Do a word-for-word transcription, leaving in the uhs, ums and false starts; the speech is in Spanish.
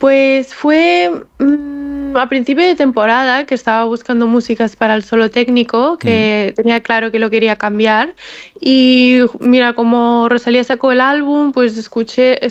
Pues fue, mm, a principio de temporada que estaba buscando músicas para el solo técnico, Mm. que tenía claro que lo quería cambiar. Y mira, como Rosalía sacó el álbum, pues escuché